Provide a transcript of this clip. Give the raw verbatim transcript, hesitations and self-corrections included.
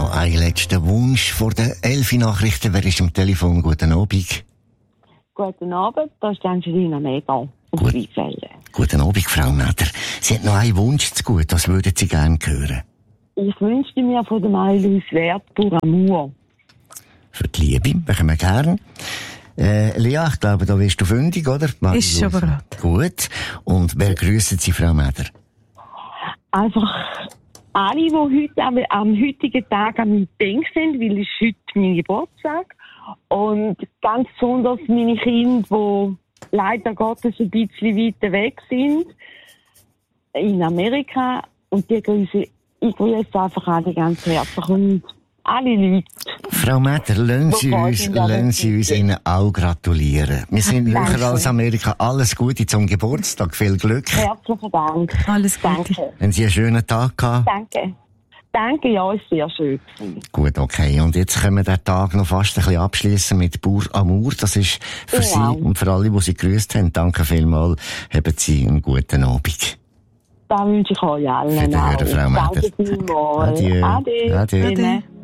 Noch ein letzter Wunsch vor den Elfi-Nachrichten. Wer ist am Telefon? Guten Abend. Guten Abend, da ist Angelina Meder. Gut. Guten Abend, Frau Meder. Sie hat noch einen Wunsch zu gut. Was würden Sie gerne hören? Ich wünschte mir von der Marie-Louise Wert «Pour Amour». Für die Liebe, machen wir gerne. Äh, Lea, ich glaube, da wirst du fündig, oder? Ist schon bereit. Gut. Und wer grüssen Sie, Frau Meder? Einfach alle, die heute am, am heutigen Tag an mich denken sind, weil es heute mein Geburtstag. Und ganz besonders meine Kinder, die leider Gottes ein bisschen weiter weg sind, in Amerika. Und die grüße, ich grüße einfach alle ganz herzlich und alle Leute. Frau Meder, lassen Sie uns, lassen Sie uns Ihnen auch gratulieren. Wir sind höher als Amerika. Alles Gute zum Geburtstag. Viel Glück. Herzlichen Dank. Alles Gute. Danke. Haben Sie einen schönen Tag gehabt? Danke. Danke, ja, ist sehr schön. Gut, okay. Und jetzt können wir den Tag noch fast ein bisschen abschließen mit Pour Amour. Das ist für Genau. Sie und für alle, die Sie grüßt haben. Danke vielmals. Haben Sie einen guten Abend. Da wünsche ich euch allen Für die auch. Frau Meder. Danke vielmals. Adieu. Ade. Adieu. Ade.